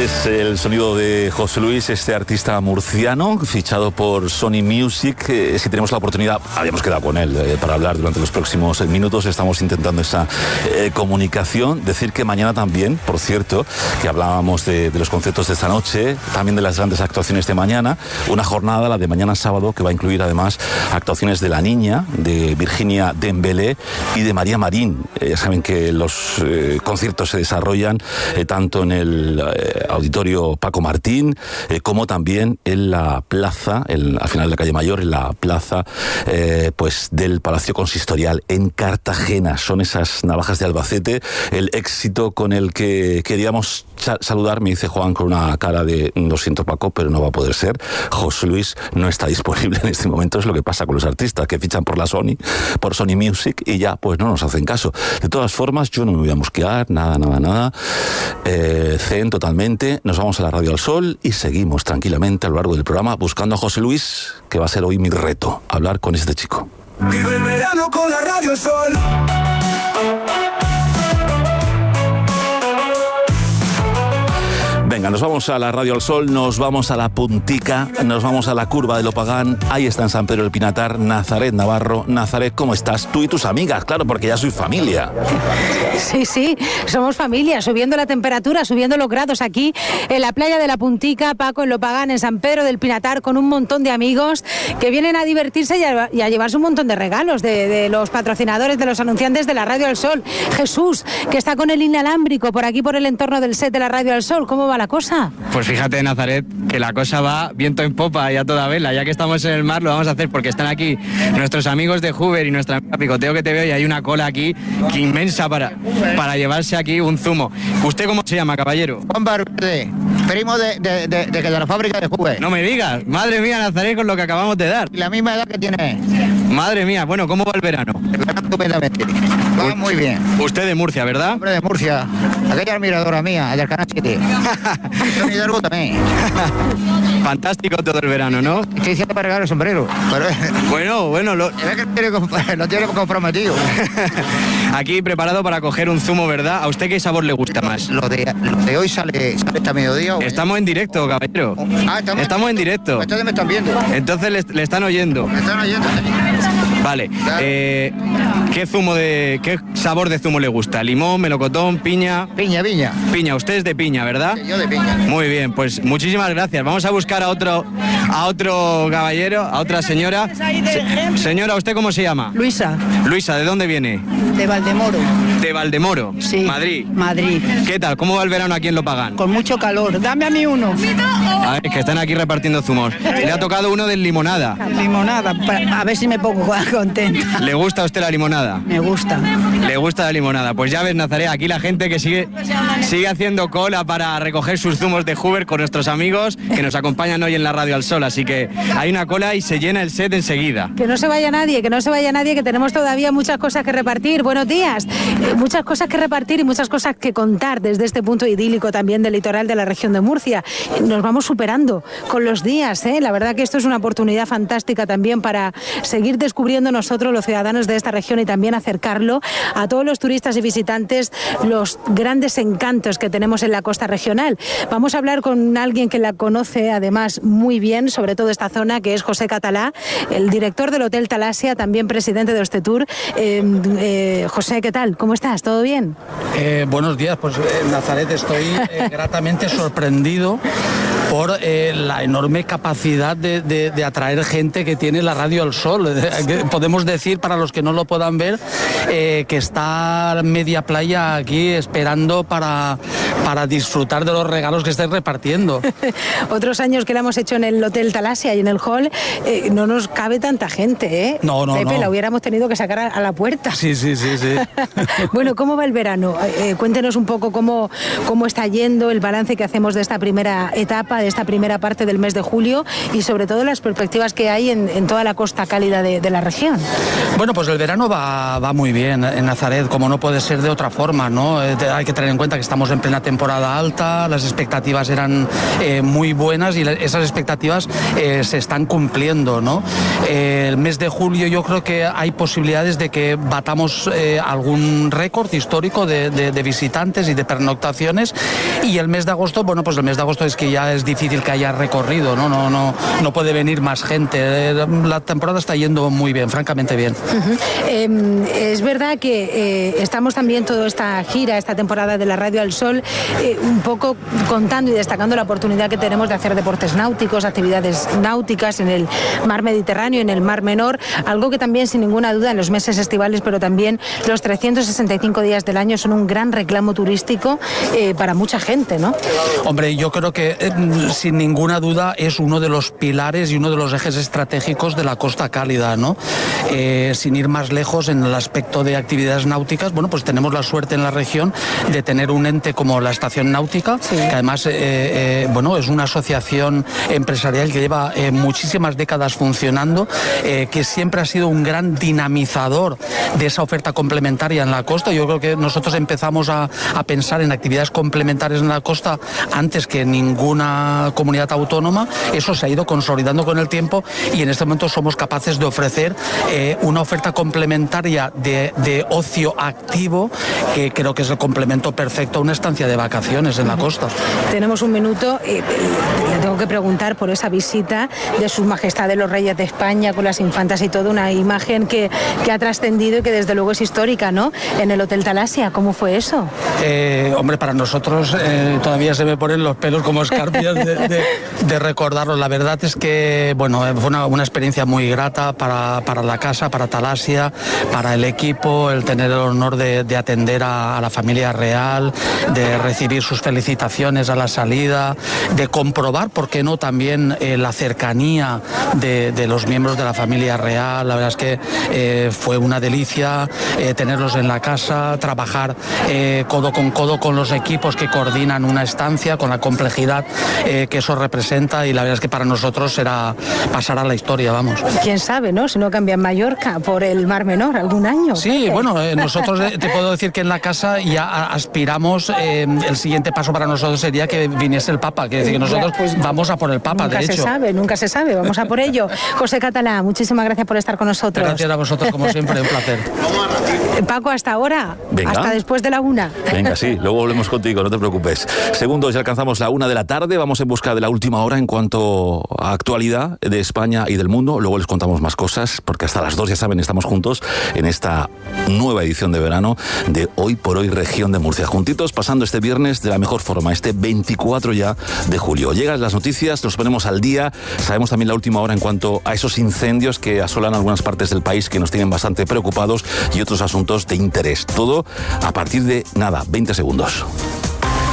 Es el sonido de José Luis, este artista murciano, fichado por Sony Music. Si tenemos la oportunidad, habíamos quedado con él para hablar durante los próximos minutos. Estamos intentando esa comunicación. Decir que mañana también, por cierto, que hablábamos de los conceptos de esta noche, también de las grandes actuaciones de mañana. Una jornada, la de mañana sábado, que va a incluir además actuaciones de La Niña, de Virginia Dembélé y de María Marín. Ya saben que los conciertos se desarrollan tanto en el Auditorio Paco Martín, como también en la plaza, al final de la calle Mayor, en la plaza pues del Palacio Consistorial en Cartagena. Son esas navajas de Albacete, el éxito con el que queríamos saludar, me dice Juan con una cara de lo siento Paco, pero no va a poder ser. José Luis no está disponible en este momento, es lo que pasa con los artistas que fichan por Sony Music y ya pues no nos hacen caso. De todas formas, yo no me voy a mosquear, nada. Zen totalmente. Nos vamos a la Radio al Sol y seguimos tranquilamente a lo largo del programa buscando a José Luis, que va a ser hoy mi reto, hablar con este chico. Vive el verano con la Radio al Sol. Venga, nos vamos a la Radio al Sol, nos vamos a la Puntica, nos vamos a la Curva de Lopagán. Ahí está en San Pedro del Pinatar, Nazaret Navarro. Nazaret, ¿cómo estás? Tú y tus amigas, claro, porque ya soy familia. Sí, somos familia, subiendo la temperatura, subiendo los grados aquí en la playa de la Puntica, Paco, en Lopagán, en San Pedro del Pinatar, con un montón de amigos que vienen a divertirse y a llevarse un montón de regalos de los patrocinadores, de los anunciantes de la Radio al Sol. Jesús, que está con el inalámbrico por aquí, por el entorno del set de la Radio al Sol. ¿Cómo va la cosa? Pues fíjate, Nazaret, que la cosa va viento en popa y a toda vela. Ya que estamos en el mar, lo vamos a hacer porque están aquí nuestros amigos de Hoover y nuestra amiga Picoteo, que te veo, y hay una cola aquí que inmensa para llevarse aquí un zumo. ¿Usted cómo se llama, caballero? Juan Barberde, primo de la fábrica de Hoover. No me digas, madre mía, Nazaret, con lo que acabamos de dar. Y la misma edad que tiene. Madre mía, bueno, ¿cómo va el verano? El verano estupendamente. Va muy bien. Usted de Murcia, ¿verdad? Hombre de Murcia, aquella admiradora mía, del Canal 7. Tony Hidalgo también. Fantástico todo el verano, ¿no? Estoy diciendo para regalar el sombrero. Pero... Bueno, lo tiene comprometido. Aquí preparado para coger un zumo, ¿verdad? ¿A usted qué sabor le gusta más? Lo de hoy sale esta mediodía. Estamos en directo, caballero. Estamos en directo. Ustedes me están viendo. Entonces le están oyendo. Me están oyendo. Vale. ¿Qué sabor de zumo le gusta? ¿Limón, melocotón, piña? Piña. Piña, usted es de piña, ¿verdad? Sí, yo de piña. Muy bien, pues muchísimas gracias. Vamos a buscar a otro caballero, a otra señora. Señora, ¿usted cómo se llama? Luisa. Luisa, ¿de dónde viene? De Valdemoro. ¿De Valdemoro? Sí. Madrid. ¿Qué tal? ¿Cómo va el verano aquí en Lopagán? Con mucho calor. Dame a mí uno. A ver, que están aquí repartiendo zumos. Le ha tocado uno de limonada. Limonada, a ver si me pongo contenta. ¿Le gusta a usted la limonada? Me gusta. ¿Le gusta la limonada? Pues ya ves, Nazaret, aquí la gente que sigue haciendo cola para recoger sus zumos de Hoover con nuestros amigos que nos acompañan hoy en la Radio al Sol. Así que hay una cola y se llena el set enseguida. Que no se vaya nadie, que tenemos todavía muchas cosas que repartir. Buenos días. Muchas cosas que repartir y muchas cosas que contar desde este punto idílico también del litoral de la región de Murcia. Nos vamos superando con los días, ¿eh? La verdad que esto es una oportunidad fantástica también para seguir descubriendo nosotros, los ciudadanos de esta región, y también acercarlo a todos los turistas y visitantes, los grandes encantos que tenemos en la costa regional. Vamos a hablar con alguien que la conoce además muy bien, sobre todo esta zona, que es José Catalá, el director del Hotel Talasia, también presidente de Ostetur. José, ¿qué tal? ¿Cómo estás? ¿Todo bien? Buenos días, pues Nazaret, estoy gratamente sorprendido por la enorme capacidad de atraer gente que tiene la Radio al Sol. Podemos decir, para los que no lo puedan ver, que está media playa aquí esperando para disfrutar de los regalos que estáis repartiendo. Otros años que lo hemos hecho en el Hotel Talasia y en el hall, no nos cabe tanta gente, ¿eh? No. Pepe, la hubiéramos tenido que sacar a la puerta. Sí. Bueno, ¿cómo va el verano? Cuéntenos un poco cómo está yendo, el balance que hacemos de esta primera etapa, de esta primera parte del mes de julio, y sobre todo las perspectivas que hay en toda la costa cálida de la región. Bueno, pues el verano va muy bien en Nazaret, como no puede ser de otra forma, ¿no? Hay que tener en cuenta que estamos en plena temporada alta, las expectativas eran muy buenas y esas expectativas se están cumpliendo, ¿no? El mes de julio yo creo que hay posibilidades de que batamos algún récord histórico de visitantes y de pernoctaciones, y el mes de agosto, bueno, pues el mes de agosto es que ya es difícil que haya recorrido, no puede venir más gente. La temporada está yendo muy bien, francamente bien. Es verdad que estamos también toda esta gira, esta temporada de la Radio al Sol, un poco contando y destacando la oportunidad que tenemos de hacer deportes náuticos, actividades náuticas en el mar Mediterráneo, en el mar Menor, algo que también sin ninguna duda en los meses estivales, pero también los 365 días del año son un gran reclamo turístico para mucha gente, ¿no? Hombre, yo creo que sin ninguna duda es uno de los pilares y uno de los ejes estratégicos de la Costa Cálida, ¿no? Sin ir más lejos en el aspecto de actividades náuticas, bueno, pues tenemos la suerte en la región de tener un ente como la Estación Náutica, sí, que además bueno, es una asociación empresarial que lleva muchísimas décadas funcionando, que siempre ha sido un gran dinamizador de esa oferta complementaria en la costa. Yo creo que nosotros empezamos a pensar en actividades complementarias en la costa antes que ninguna comunidad autónoma. Eso se ha ido consolidando con el tiempo y en este momento somos capaces de ofrecer una oferta complementaria de ocio activo, que creo que es el complemento perfecto a una estancia de vacaciones en la costa. Tenemos un minuto, le tengo que preguntar por esa visita de Sus Majestades los Reyes de España con las infantas y todo, una imagen que ha trascendido y que desde luego es histórica, ¿no? En el Hotel Talasia, ¿cómo fue eso? Hombre, para nosotros todavía se me ponen los pelos como escarpias de recordarlo. La verdad es que, bueno, fue una experiencia muy grata para la casa, para Talasia, para el equipo, el tener el honor de atender a la familia real, de recibir sus felicitaciones a la salida, de comprobar, ¿por qué no?, también la cercanía de los miembros de la familia real. La verdad es que fue una delicia tenerlos en la casa, trabajar codo con codo con los equipos que coordinan una estancia, con la complejidad que eso representa, y la verdad es que para nosotros será pasar a la historia, vamos. Quién sabe, ¿no? Si no cambia en Mallorca por el Mar Menor algún año. Sí, bueno, nosotros te puedo decir que en la casa ya aspiramos, el siguiente paso para nosotros sería que viniese el Papa, que decir que nosotros vamos a por el Papa, de hecho. Nunca se sabe, vamos a por ello. José Catalá, muchísimas gracias por estar con nosotros. Gracias a vosotros, como siempre, un placer. Paco, hasta ahora. Venga. Hasta después de la 1. Venga, sí, luego volvemos contigo, no te preocupes. Segundos, ya alcanzamos la 1 de la tarde, vamos en busca de la última hora en cuanto a actualidad de España y del mundo. Luego les contamos más cosas, porque hasta las 2, ya saben, estamos juntos en esta nueva edición de verano de Hoy por Hoy Región de Murcia. Juntitos, pasando este viernes de la mejor forma, este 24 ya de julio. Llegan las noticias, nos ponemos al día, sabemos también la última hora en cuanto a esos incendios que asolan algunas partes del país que nos tienen bastante preocupados y otros asuntos de interés. Todo a partir de, 20 segundos.